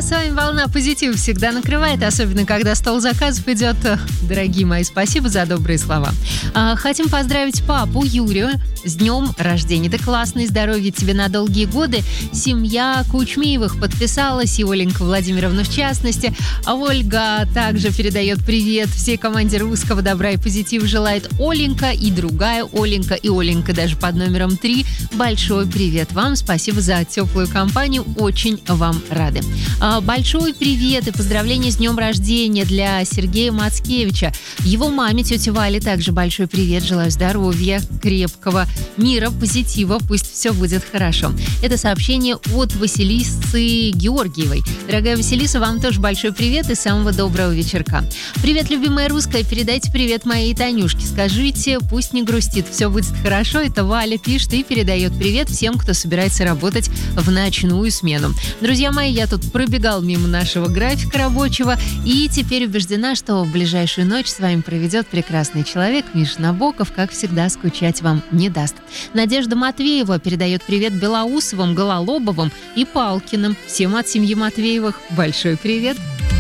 с вами волна позитива всегда накрывает, особенно когда стол заказов идет. Дорогие мои, спасибо за добрые слова. Хотим поздравить папу Юрию с днем рождения. Да классное здоровье тебе на долгие годы. Семья Кучмиевых подписалась, и Оленька Владимировна в частности. А Ольга также передает привет всей команде русского добра и позитива. Желает Оленька и другая Оленька, и Оленька даже под номером 3. Большой привет вам. Спасибо за теплую компанию. Очень вам рады. Большой привет и поздравления с днем рождения для Сергея Мацкевича. Его маме, тете Вале, также большой привет. Желаю здоровья, крепкого мира, позитива. Пусть все будет хорошо. Это сообщение от Василисы Георгиевой. Дорогая Василиса, вам тоже большой привет и самого доброго вечерка. Привет, любимая русская. Передайте привет моей Танюшке. Скажите, пусть не грустит. Все будет хорошо. Это Валя пишет и передает привет всем, кто собирается работать в ночную смену. Друзья мои, я тут пробегал мимо нашего графика рабочего и теперь убеждена, что в ближайшую ночь с вами проведет прекрасный человек. Миша Набоков, как всегда, скучать вам не даст. Надежда Матвеева передает привет Белоусовым, Гололобовым и Палкиным. Всем от семьи Матвеевых большой привет.